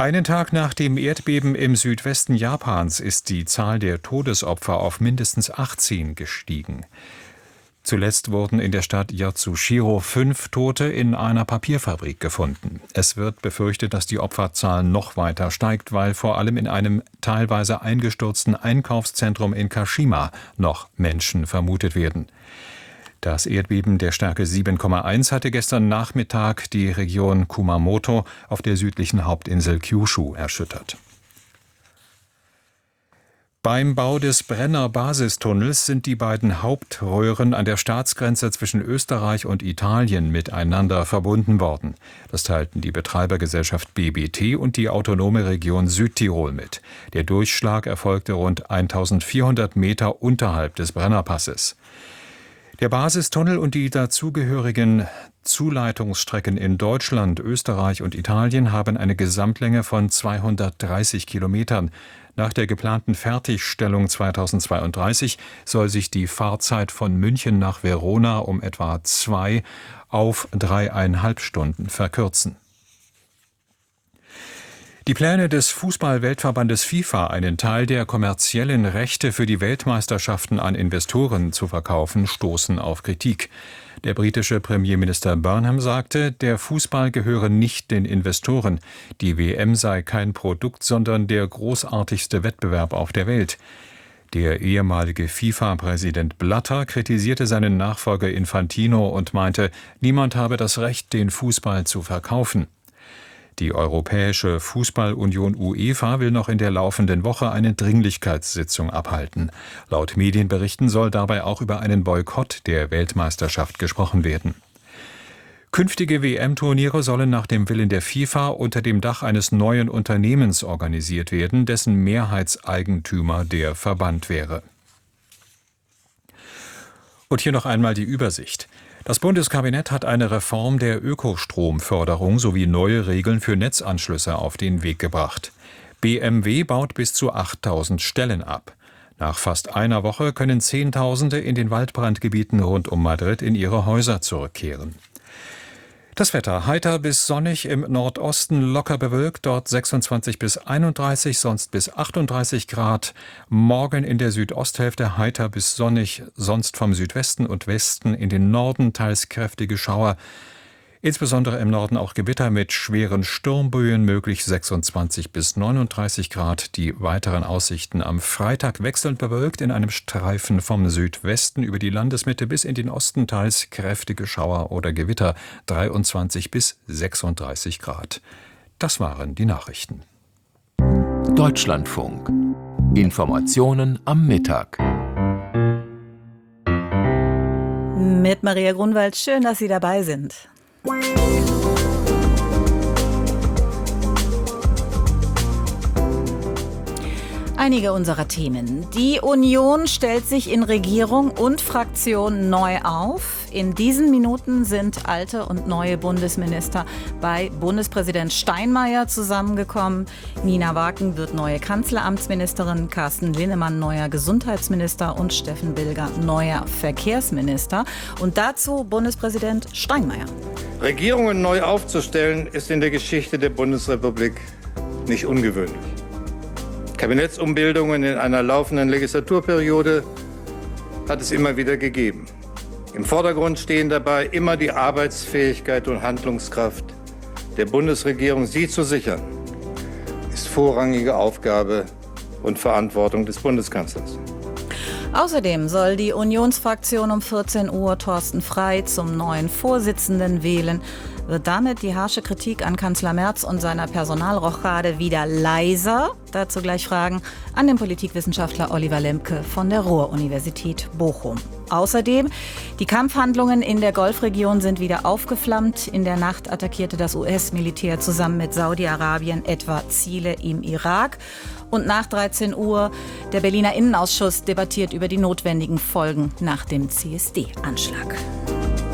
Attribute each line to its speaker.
Speaker 1: Einen Tag nach dem Erdbeben im Südwesten Japans ist die Zahl der Todesopfer auf mindestens 18 gestiegen. Zuletzt wurden in der Stadt Yatsushiro 5 Tote in einer Papierfabrik gefunden. Es wird befürchtet, dass die Opferzahl noch weiter steigt, weil vor allem in einem teilweise eingestürzten Einkaufszentrum in Kashima noch Menschen vermutet werden. Das Erdbeben der Stärke 7,1 hatte gestern Nachmittag die Region Kumamoto auf der südlichen Hauptinsel Kyushu erschüttert. Beim Bau des Brenner-Basistunnels sind die beiden Hauptröhren an der Staatsgrenze zwischen Österreich und Italien miteinander verbunden worden. Das teilten die Betreibergesellschaft BBT und die autonome Region Südtirol mit. Der Durchschlag erfolgte rund 1400 Meter unterhalb des Brennerpasses. Der Basistunnel und die dazugehörigen Zuleitungsstrecken in Deutschland, Österreich und Italien haben eine Gesamtlänge von 230 Kilometern. Nach der geplanten Fertigstellung 2032 soll sich die Fahrzeit von München nach Verona um etwa 2 auf 3,5 Stunden verkürzen. Die Pläne des Fußball-Weltverbandes FIFA, einen Teil der kommerziellen Rechte für die Weltmeisterschaften an Investoren zu verkaufen, stoßen auf Kritik. Der britische Premierminister Burnham sagte, der Fußball gehöre nicht den Investoren. Die WM sei kein Produkt, sondern der großartigste Wettbewerb auf der Welt. Der ehemalige FIFA-Präsident Blatter kritisierte seinen Nachfolger Infantino und meinte, niemand habe das Recht, den Fußball zu verkaufen. Die Europäische Fußballunion UEFA will noch in der laufenden Woche eine Dringlichkeitssitzung abhalten. Laut Medienberichten soll dabei auch über einen Boykott der Weltmeisterschaft gesprochen werden. Künftige WM-Turniere sollen nach dem Willen der FIFA unter dem Dach eines neuen Unternehmens organisiert werden, dessen Mehrheitseigentümer der Verband wäre. Und hier noch einmal die Übersicht. Das Bundeskabinett hat eine Reform der Ökostromförderung sowie neue Regeln für Netzanschlüsse auf den Weg gebracht. BMW baut bis zu 8.000 Stellen ab. Nach fast einer Woche können Zehntausende in den Waldbrandgebieten rund um Madrid in ihre Häuser zurückkehren. Das Wetter: heiter bis sonnig, im Nordosten locker bewölkt, dort 26 bis 31, sonst bis 38 Grad. Morgen in der Südosthälfte heiter bis sonnig, sonst vom Südwesten und Westen in den Norden teils kräftige Schauer. Insbesondere im Norden auch Gewitter mit schweren Sturmböen, möglich 26 bis 39 Grad. Die weiteren Aussichten: am Freitag wechselnd bewölkt, in einem Streifen vom Südwesten über die Landesmitte bis in den Osten teils kräftige Schauer oder Gewitter, 23 bis 36 Grad. Das waren die Nachrichten.
Speaker 2: Deutschlandfunk. Informationen am Mittag.
Speaker 3: Mit Maria Grunwald, schön, dass Sie dabei sind. Einige unserer Themen. Die Union stellt sich in Regierung und Fraktion neu auf. In diesen Minuten sind alte und neue Bundesminister bei Bundespräsident Steinmeier zusammengekommen. Nina Waken wird neue Kanzleramtsministerin, Carsten Linnemann neuer Gesundheitsminister und Steffen Bilger neuer Verkehrsminister. Und dazu Bundespräsident Steinmeier.
Speaker 4: Regierungen neu aufzustellen, ist in der Geschichte der Bundesrepublik nicht ungewöhnlich. Kabinettsumbildungen in einer laufenden Legislaturperiode hat es immer wieder gegeben. Im Vordergrund stehen dabei immer die Arbeitsfähigkeit und Handlungskraft der Bundesregierung. Sie zu sichern, ist vorrangige Aufgabe und Verantwortung des Bundeskanzlers.
Speaker 3: Außerdem soll die Unionsfraktion um 14 Uhr Thorsten Frey zum neuen Vorsitzenden wählen. Wird damit die harsche Kritik an Kanzler Merz und seiner Personalrochade wieder leiser? Dazu gleich Fragen an den Politikwissenschaftler Oliver Lemke von der Ruhr-Universität Bochum. Außerdem, die Kampfhandlungen in der Golfregion sind wieder aufgeflammt. In der Nacht attackierte das US-Militär zusammen mit Saudi-Arabien etwa Ziele im Irak. Und nach 13 Uhr, der Berliner Innenausschuss debattiert über die notwendigen Folgen nach dem CSD-Anschlag.